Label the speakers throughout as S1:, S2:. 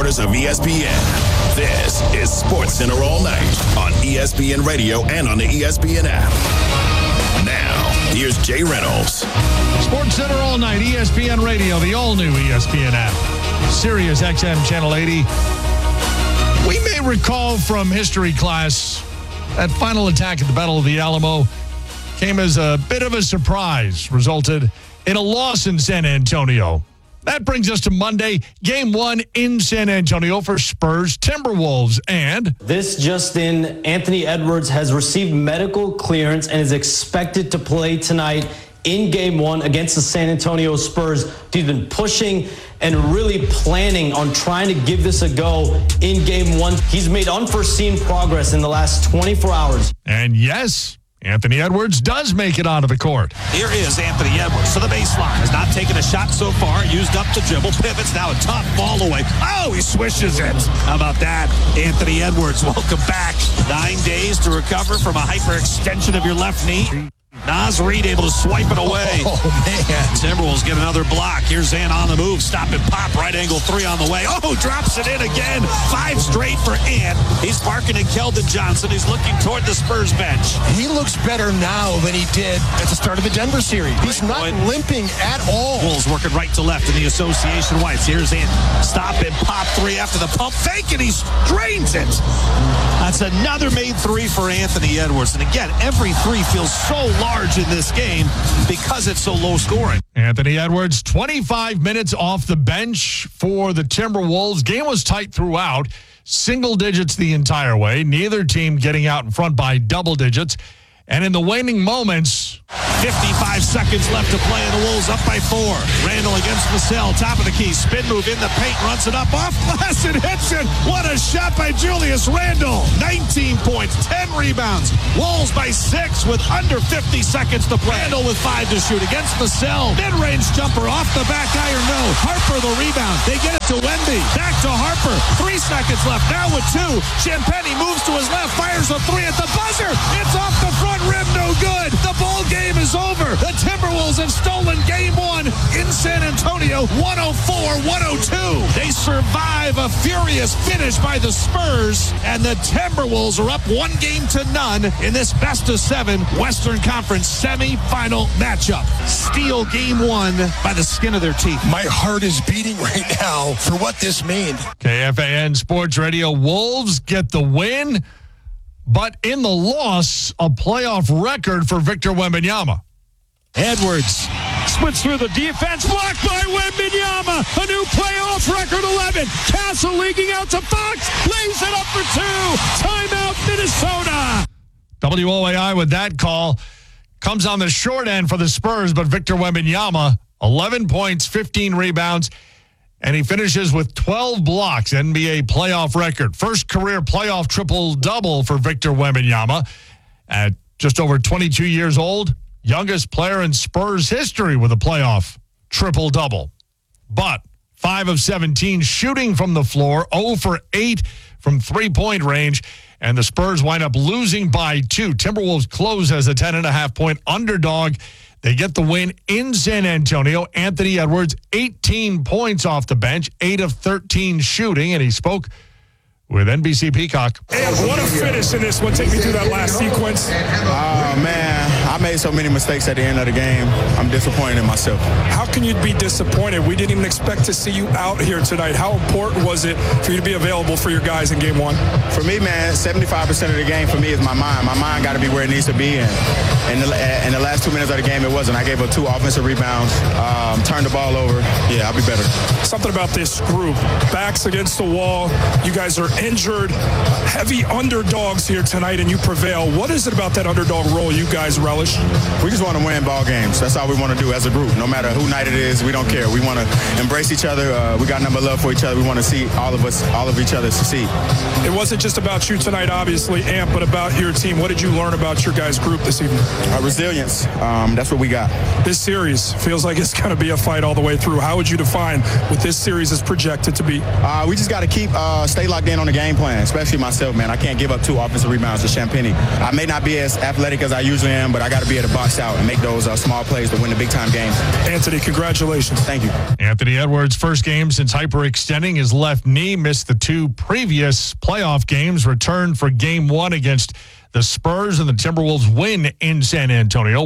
S1: headquarters of ESPN. This is SportsCenter All Night on ESPN Radio and on the ESPN app. Now, here's Jay Reynolds.
S2: SportsCenter All Night, ESPN Radio, the all-new ESPN app, Sirius XM Channel 80. We may recall from history class that final attack at the Battle of the Alamo came as a bit of a surprise, resulted in a loss in San Antonio. That brings us to Monday, Game 1 in San Antonio for Spurs Timberwolves. And
S3: this just in, Anthony Edwards has received medical clearance and is expected to play tonight in Game 1 against the San Antonio Spurs. He's been pushing and really planning on trying to give this a go in Game 1. He's made unforeseen progress in the last 24 hours.
S2: And yes, Anthony Edwards does make it onto the court.
S4: Here is Anthony Edwards to the baseline. Has not taken a shot so far. Used up the dribble. Pivots now a tough ball away. Oh, he swishes it. How about that? Anthony Edwards, welcome back. 9 days to recover from a hyperextension of your left knee. Naz Reid able to swipe it away.
S2: Oh, man.
S4: Timberwolves get another block. Here's Zan on the move. Stop and pop. Right angle three on the way. Oh, drops it in again. 5 straight for Ant. He's marking at Keldon Johnson. He's looking toward the Spurs bench.
S5: He looks better now than he did at the start of the Denver series. He's not limping at all.
S4: Wolves working right to left in the association whites. Here's Ant. Stop and pop three after the pump fake, and he drains it. That's another made three for Anthony Edwards. And again, every three feels so large in this game because it's so low scoring.
S2: Anthony Edwards, 25 minutes off the bench for the Timberwolves. Game was tight throughout, single digits the entire way. Neither team getting out in front by double digits. And in the waning moments,
S4: 55 seconds left to play, and the Wolves up by 4. Randall against Vassell, top of the key, spin move in the paint, runs it up off glass and hits it. What a shot by Julius Randle. 19 points, 10 rebounds. Wolves by 6 with under 50 seconds to play. Randall with 5 to shoot against Vassell. Mid-range jumper off the back iron, no. Harper the rebound. They get it to Wemby. Back to Harper. 3 seconds left, now with 2. Champagnie moves to his left, fires a 3 at the buzzer. It's off the front rim, no good. The ball game is over. The Timberwolves have stolen Game 1 in San Antonio, 104-102. They survive a furious finish by the Spurs, and the Timberwolves are up 1-0 in this best-of-7 Western Conference semifinal matchup. Steal Game 1 by the skin of their teeth.
S5: My heart is beating right now for what this means.
S2: KFAN Sports Radio, Wolves get the win. But in the loss, a playoff record for Victor Wembanyama.
S4: Edwards splits through the defense, blocked by Wembanyama. A new playoff record, 11. Castle leaking out to Fox, lays it up for 2. Timeout, Minnesota.
S2: WOAI with that call comes on the short end for the Spurs, but Victor Wembanyama, 11 points, 15 rebounds, and he finishes with 12 blocks, NBA playoff record. First career playoff triple-double for Victor Wembanyama. At just over 22 years old, youngest player in Spurs history with a playoff triple-double. But 5 of 17 shooting from the floor, 0 for 8 from three-point range, and the Spurs wind up losing by 2. Timberwolves close as a 10.5-point underdog. They get the win in San Antonio. Anthony Edwards, 18 points off the bench, 8 of 13 shooting, and he spoke with NBC Peacock.
S6: And what a finish in this one. Take me through that last sequence.
S7: Man, I made so many mistakes at the end of the game. I'm disappointed in myself.
S6: How can you be disappointed? We didn't even expect to see you out here tonight. How important was it for you to be available for your guys in Game 1?
S7: For me, man, 75% of the game for me is my mind. My mind got to be where it needs to be. And in the last 2 minutes of the game, it wasn't. I gave up 2 offensive rebounds, turned the ball over. Yeah, I'll be better.
S6: Something about this group. Backs against the wall. You guys are injured. Heavy underdogs here tonight, and you prevail. What is it about that underdog role you guys relish?
S7: We just want to win ball games. That's all we want to do as a group. No matter who night it is, we don't care. We want to embrace each other. We got nothing but love for each other. We want to see all of each other succeed.
S6: It wasn't just about you tonight, obviously, Ant, but about your team. What did you learn about your guys' group this evening?
S7: Resilience. That's what we got.
S6: This series feels like it's going to be a fight all the way through. How would you define what this series is projected to be?
S7: We just got to stay locked in on the game plan, especially myself, man. I can't give up 2 offensive rebounds to Champagnie. I may not be as athletic as I usually am, but I got to be able to box out and make those small plays to win the big-time games.
S6: Anthony, congratulations.
S7: Thank you.
S2: Anthony Edwards' first game since hyperextending his left knee, missed the 2 previous playoff games, returned for Game 1 against the Spurs, and the Timberwolves win in San Antonio,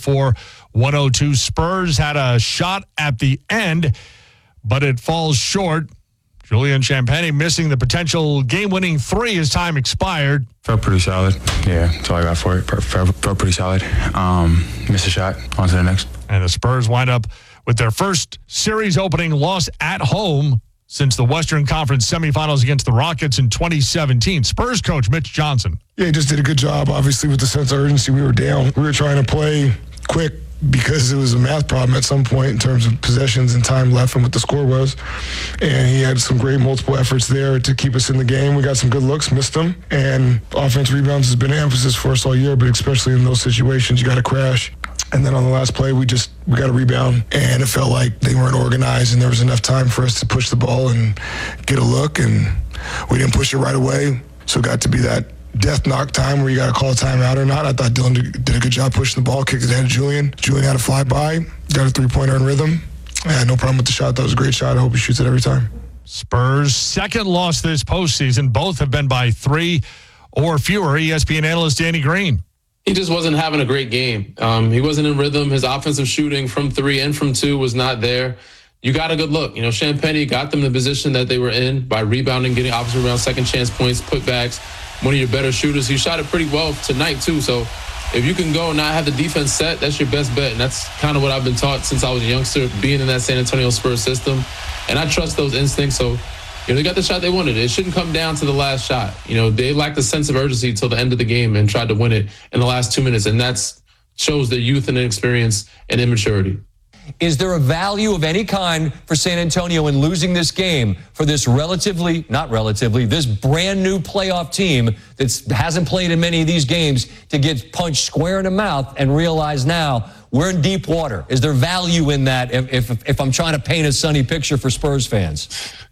S2: 104-102. Spurs had a shot at the end, but it falls short. Julian Champagnie missing the potential game-winning 3 as time expired.
S8: Felt pretty solid. Yeah, that's all I got for it. Felt pretty solid. Missed a shot. On to the next.
S2: And the Spurs wind up with their first series opening loss at home since the Western Conference semifinals against the Rockets in 2017. Spurs coach Mitch Johnson.
S9: Yeah, he just did a good job, obviously, with the sense of urgency. We were down. We were trying to play quick because it was a math problem at some point in terms of possessions and time left and what the score was. And he had some great multiple efforts there to keep us in the game. We got some good looks, missed them. And offense rebounds has been an emphasis for us all year, but especially in those situations, you got to crash. And then on the last play, we got a rebound, and it felt like they weren't organized, and there was enough time for us to push the ball and get a look, and we didn't push it right away. So it got to be that death knock time where you got to call a timeout or not. I thought Dylan did a good job pushing the ball, kicked it ahead of Julian. Julian had a fly-by, got a three-pointer in rhythm. I had no problem with the shot. That was a great shot. I hope he shoots it every time.
S2: Spurs' second loss this postseason. Both have been by 3 or fewer. ESPN analyst Danny Green.
S10: He just wasn't having a great game. He wasn't in rhythm. His offensive shooting from 3 and from 2 was not there. You got a good look. Champagnie got them in the position that they were in by rebounding, getting offensive rebounds, second chance points, putbacks. One of your better shooters. He shot it pretty well tonight, too. So if you can go and not have the defense set, that's your best bet. And that's kind of what I've been taught since I was a youngster, being in that San Antonio Spurs system. And I trust those instincts. So, they got the shot they wanted. It shouldn't come down to the last shot. They lacked a sense of urgency till the end of the game and tried to win it in the last 2 minutes. And that shows their youth and inexperience and immaturity.
S11: Is there a value of any kind for San Antonio in losing this game for this this brand new playoff team that hasn't played in many of these games to get punched square in the mouth and realize now we're in deep water? Is there value in that if I'm trying to paint a sunny picture for Spurs fans?